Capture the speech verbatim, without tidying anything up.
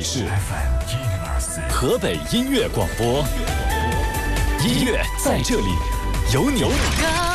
是 F M 一零二四河北音乐广播，音乐在这里有你。